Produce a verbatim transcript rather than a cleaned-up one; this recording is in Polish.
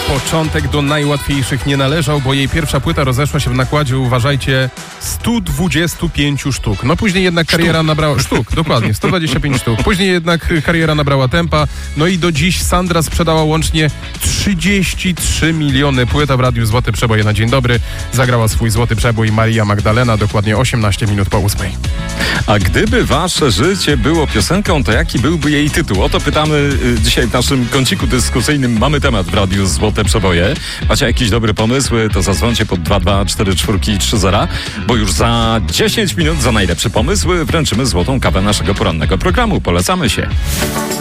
Początek do najłatwiejszych nie należał, bo jej pierwsza płyta rozeszła się w nakładzie, uważajcie, sto dwadzieścia pięć sztuk. No później jednak kariera Sztuk. nabrała... Sztuk, dokładnie, sto dwadzieścia pięć sztuk. Później jednak kariera nabrała tempa, no i do dziś Sandra sprzedała łącznie trzydzieści trzy miliony. Płyta w Radiu Złoty Przeboj na dzień dobry. Zagrała swój Złoty Przebój Maria Magdalena, dokładnie osiemnaście minut po ósmej. A gdyby wasze życie było piosenką, to jaki byłby jej tytuł? O to pytamy y, dzisiaj w naszym kąciku dyskusyjnym. Mamy temat w Radiu Złote Przeboje. Macie jakieś dobre pomysły? To zadzwońcie pod dwa dwa cztery cztery trzy zero, bo już za dziesięć minut za najlepszy pomysł wręczymy złotą kawę naszego porannego programu. Polecamy się.